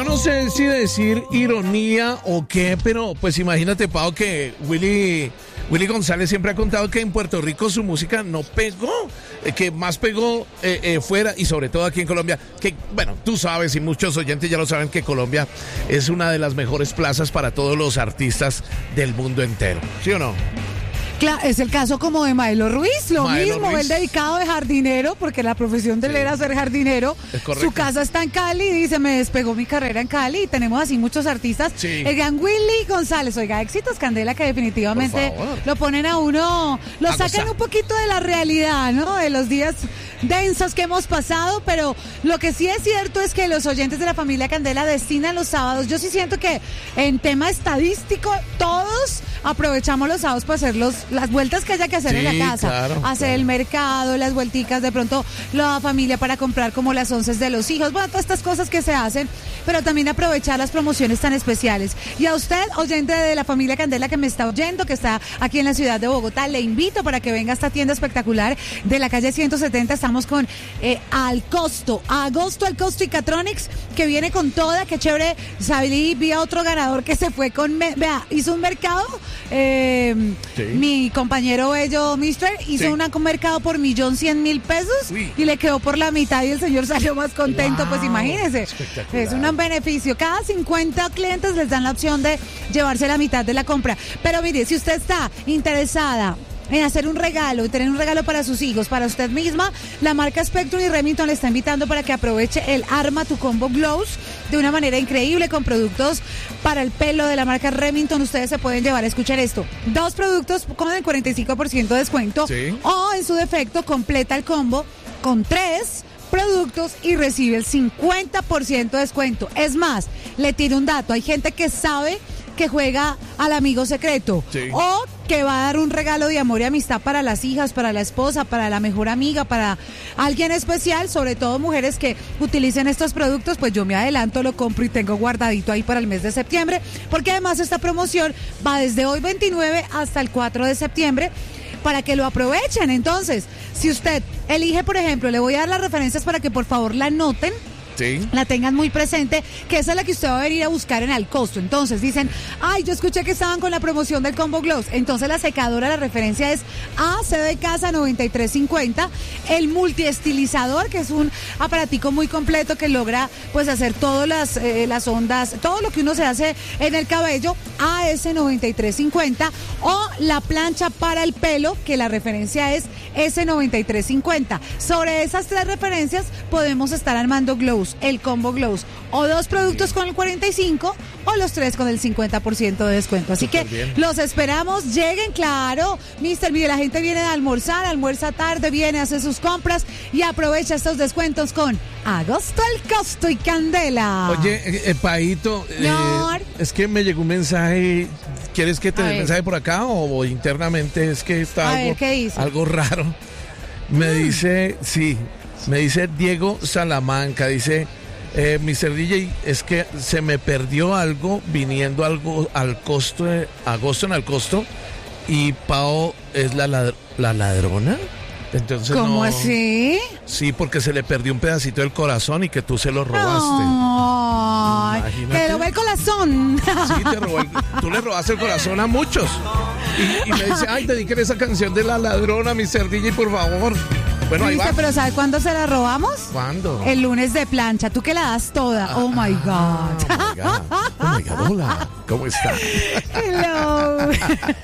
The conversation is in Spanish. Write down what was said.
Yo no sé si decir ironía o qué, pero pues imagínate, Pau, que Willy González siempre ha contado que en Puerto Rico su música no pegó, que más pegó fuera y sobre todo aquí en Colombia, que bueno, tú sabes y muchos oyentes ya lo saben que Colombia es una de las mejores plazas para todos los artistas del mundo entero, ¿sí o no? Claro, es el caso como de Maelo Ruiz, lo Maelo mismo, Ruiz. él dedicado de jardinero, porque la profesión de él era ser jardinero. Es correcto. Su casa está en Cali y dice, me despegó mi carrera en Cali, y tenemos así muchos artistas. Sí. El gran Willy González, oiga, éxitos Candela que definitivamente Por favor. lo ponen a uno, lo A sacan gozar. un poquito de la realidad, ¿no? De los días densos que hemos pasado, pero lo que sí es cierto es que los oyentes de la familia Candela destinan los sábados. Yo sí siento que en tema estadístico todos aprovechamos los sábados para hacer las vueltas que haya que hacer Sí, en la casa, claro, hacer claro. el mercado, las vuelticas, de pronto la familia para comprar como las onces de los hijos, bueno, todas estas cosas que se hacen, pero también aprovechar las promociones tan especiales. Y a usted, oyente de la familia Candela que me está oyendo, que está aquí en la ciudad de Bogotá, le invito para que venga a esta tienda espectacular de la calle 170. Estamos con Al Costo, Agosto Al Costo y Catronics, que viene con toda, qué chévere. Sabí, vi a otro ganador que se fue con, vea, hizo un mercado, Sí. mi compañero bello Mister hizo Sí. un mercado por 1.100.000 pesos Uy. y le quedó por la mitad y el señor salió más contento. Wow, Pues imagínese, espectacular. es un beneficio. Cada 50 clientes les dan la opción de llevarse la mitad de la compra. Pero mire, si usted está interesada en hacer un regalo y tener un regalo para sus hijos, para usted misma, la marca Spectrum y Remington le está invitando para que aproveche el Arma tu Combo Glows de una manera increíble con productos para el pelo de la marca Remington. Ustedes se pueden llevar, escuchen esto, 2 productos con el 45% de descuento, Sí. o en su defecto completa el combo con 3 productos y recibe el 50% de descuento. Es más, le tiro un dato, hay gente que sabe que juega al amigo secreto, Sí. o que va a dar un regalo de amor y amistad para las hijas, para la esposa, para la mejor amiga, para alguien especial, sobre todo mujeres que utilicen estos productos. Pues yo me adelanto, lo compro y tengo guardadito ahí para el mes de septiembre, porque además esta promoción va desde hoy 29 hasta el 4 de septiembre, para que lo aprovechen. Entonces, si usted elige, por ejemplo, le voy a dar las referencias para que por favor la anoten, Sí. la tengan muy presente, que esa es la que usted va a venir a buscar en Al Costo. Entonces dicen, ay, yo escuché que estaban con la promoción del Combo Glows. Entonces la secadora, la referencia es AC de casa 9350, el multiestilizador, que es un aparatico muy completo que logra pues hacer todas las ondas, todo lo que uno se hace en el cabello, AS 9350, o la plancha para el pelo, que la referencia es S9350. Sobre esas 3 referencias podemos estar armando glows, el Combo Glows, o 2 productos con el 45 o los 3 con el 50% de descuento. Así que Superbién. los esperamos, lleguen, claro. Mister, mire, la gente viene de almorzar, almuerza tarde, viene a hacer sus compras y aprovecha estos descuentos con Agosto Al Costo y Candela. Oye, Paito, Señor. es que me llegó un mensaje. ¿Quieres que te A dé el ver. mensaje por acá o internamente? Es que está A ver, algo, ¿qué dice? algo raro. Me dice, sí, me dice Diego Salamanca, dice, Mr. DJ, es que se me perdió algo viniendo algo al costo, Agosto en Al Costo, y Pao es la ladrona. Entonces ¿Cómo no, así? Sí, porque se le perdió un pedacito del corazón y que tú se lo robaste. Ay, Imagínate. que lo ve el corazón. Sí, tú le robaste el corazón a muchos. Y me dice, ay, dediquen esa canción de la ladrona, Mr. DJ, por favor. Bueno, ahí ¿Viste? va. Pero ¿sabe cuándo se la robamos? ¿Cuándo? El lunes de plancha. Tú que la das toda. Oh my God. Oh my God. Oh my God. Hola, ¿cómo está? Hello.